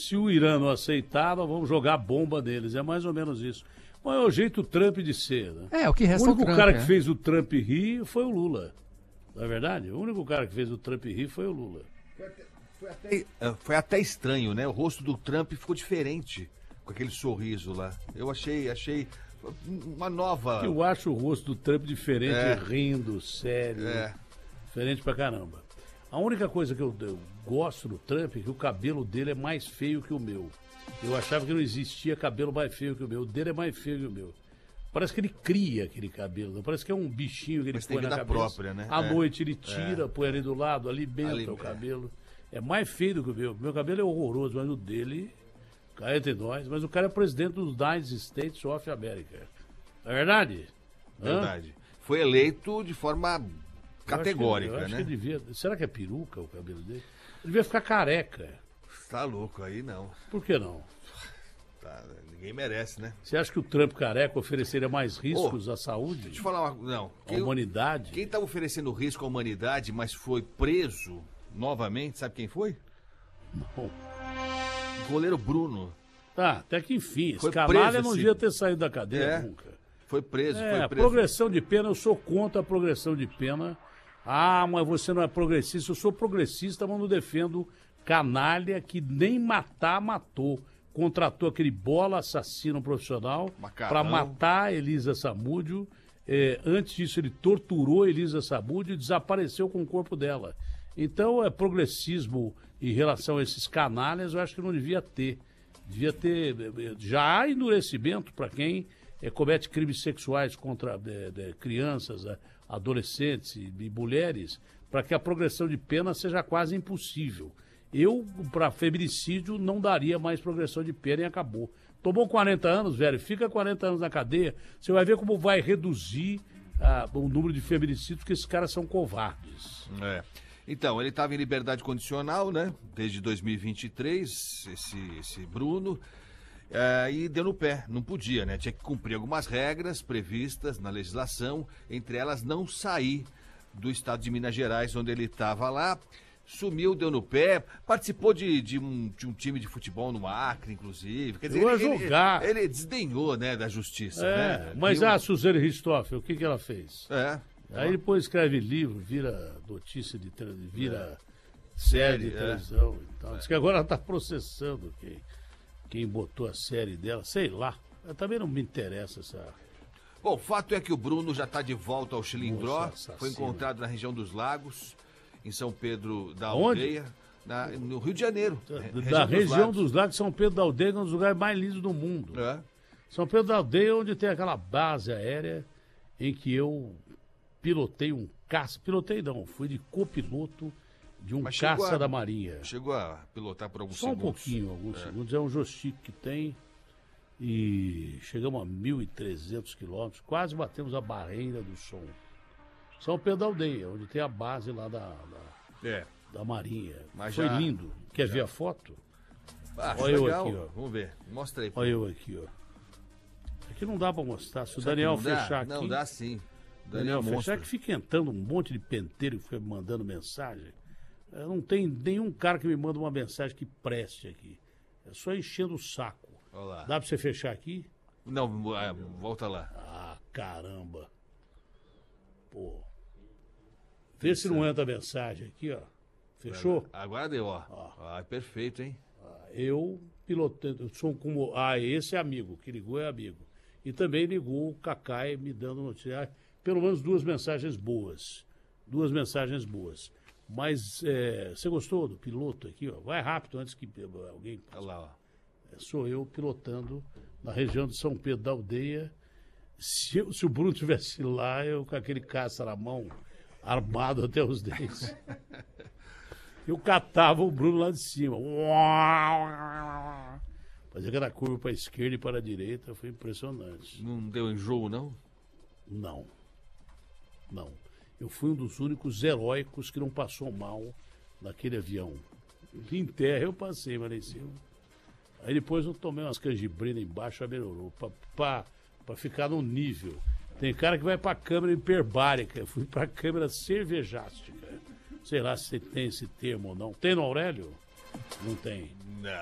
se o Irã não aceitar, nós vamos jogar bomba neles. É mais ou menos isso. Mas é o jeito Trump de ser, né? É, o que resta O único Trump, cara que fez o Trump rir foi o Lula. Não é verdade? O único cara que fez o Trump rir foi o Lula. Foi até estranho, né? O rosto do Trump ficou diferente com aquele sorriso lá. Eu achei uma nova... Eu acho o rosto do Trump diferente, rindo, sério. Diferente pra caramba. A única coisa que eu gosto do Trump é que o cabelo dele é mais feio que o meu. Eu achava que não existia cabelo mais feio que o meu. O dele é mais feio que o meu. Parece que ele cria aquele cabelo. Parece que é um bichinho que ele põe na cabeça. Própria, né? À noite ele tira, põe ali do lado, alimenta o cabelo. É mais feio do que o meu. Meu cabelo é horroroso, mas o dele, cá entre nós. Mas o cara é presidente dos United States of America. Não é verdade? Verdade. Foi eleito de forma categórica, eu acho né? Que ele devia... Será que é peruca o cabelo dele? Ele devia ficar careca. Tá louco, aí não. Por que não? Ninguém merece, né? Você acha que o Trump careca ofereceria mais riscos à saúde? Deixa eu te falar uma... Não. À humanidade? Quem tá oferecendo risco à humanidade, mas foi preso novamente, sabe quem foi? Não. O goleiro Bruno. Tá, até que enfim. Foi Esse canalha preso, não esse- devia ter saído da cadeia nunca. Foi preso, É, foi a preso. progressão de pena, eu sou contra a progressão de pena. Ah, mas você não é progressista. Eu sou progressista, mas não defendo canalha que nem matar, matou. Contratou aquele bola assassino profissional para matar a Elisa Samúdio. Antes disso, ele torturou a Elisa Samúdio e desapareceu com o corpo dela. Então, progressismo em relação a esses canalhas, eu acho que não devia ter. Devia ter. Já há endurecimento para quem comete crimes sexuais contra crianças, adolescentes e mulheres, para que a progressão de pena seja quase impossível. Eu, para feminicídio, não daria mais progressão de pena e acabou. Tomou 40 anos, velho, fica 40 anos na cadeia, você vai ver como vai reduzir o número de feminicídios, porque esses caras são covardes. Então, ele estava em liberdade condicional, né? Desde 2023, esse Bruno. E deu no pé, não podia, né? Tinha que cumprir algumas regras previstas na legislação, entre elas não sair do estado de Minas Gerais, onde ele estava lá. Sumiu, deu no pé, participou de um time de futebol no Acre, inclusive. Quer dizer, ele desdenhou, né, da justiça. Né? Mas a Suzane Richthofen, o que ela fez? Aí depois escreve livro, vira notícia de televisão, vira série de televisão e tal. Diz que agora ela está processando quem botou a série dela, sei lá. Também não me interessa essa... Bom, o fato é que o Bruno já está de volta ao Chilindró, foi encontrado na região dos Lagos, em São Pedro da Aldeia, no Rio de Janeiro. Da região dos Lagos, São Pedro da Aldeia é um dos lugares mais lindos do mundo. São Pedro da Aldeia é onde tem aquela base aérea em que eu pilotei um caça. Pilotei não, fui de copiloto de um caça da Marinha. Chegou a pilotar por alguns segundos? Só um pouquinho, alguns segundos. É um joystick que tem. E chegamos a 1.300 quilômetros, quase batemos a barreira do som. São Pedro da Aldeia, onde tem a base lá da Marinha. Mas foi lindo. Quer ver a foto? Olha eu aqui, ó. Vamos ver. Mostra aí. Olha eu aqui, ó. Aqui não dá pra mostrar. Se o Daniel fechar aqui... Não, dá sim. Daniel fechar que fica entrando um monte de penteiro que fica me mandando mensagem. Não tem nenhum cara que me manda uma mensagem que preste aqui. É só enchendo o saco. Olá. Dá pra você fechar aqui? Não, volta lá. Ah, caramba. Pô. Vê se não entra a mensagem aqui, ó. Fechou? Agora deu, ó. Perfeito, hein? Eu pilotei, sou como... esse é amigo, que ligou é amigo. E também ligou o Cacai me dando notícia. Pelo menos duas mensagens boas. Mas você gostou do piloto aqui, ó? Vai rápido antes que alguém... Olha lá, ó. Sou eu pilotando na região de São Pedro da Aldeia. Se o Bruno estivesse lá, eu com aquele caça na mão, armado até os dentes. Eu catava o Bruno lá de cima. Fazia aquela curva para a esquerda e para a direita, foi impressionante. Não deu enjoo, não? Não. Eu fui um dos únicos heróicos que não passou mal naquele avião. Em terra eu passei, mas lá em cima. Aí depois eu tomei umas canjibrinas embaixo, já melhorou. Pra ficar no nível. Tem cara que vai pra câmera hiperbárica. Eu fui pra câmera cervejástica. Sei lá se tem esse termo ou não. Tem no Aurélio? Não tem. Não.